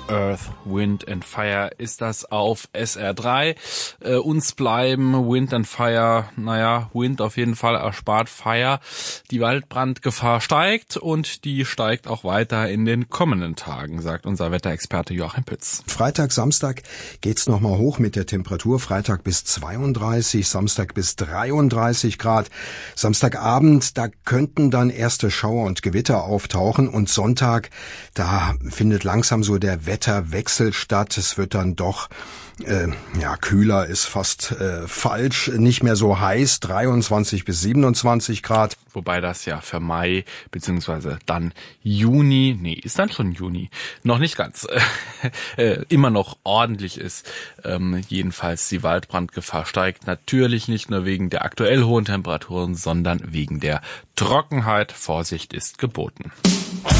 Earth, Wind and Fire ist das auf SR3. Uns bleiben Wind and Fire, Wind auf jeden Fall erspart, Fire. Die Waldbrandgefahr steigt und die steigt auch weiter in den kommenden Tagen, sagt unser Wetterexperte Joachim Pütz. Freitag, Samstag geht's nochmal hoch mit der Temperatur. Freitag bis 32, Samstag bis 33 Grad. Samstagabend, da könnten dann erste Schauer und Gewitter auftauchen und Sonntag, da findet langsam so der Wetterwechsel statt. Es wird dann doch, kühler ist fast falsch, nicht mehr so heiß, 23 bis 27 Grad. Wobei das ja für Mai, beziehungsweise dann Juni, ist dann schon Juni, noch nicht ganz, immer noch ordentlich ist. Jedenfalls die Waldbrandgefahr steigt natürlich nicht nur wegen der aktuell hohen Temperaturen, sondern wegen der Trockenheit. Vorsicht ist geboten.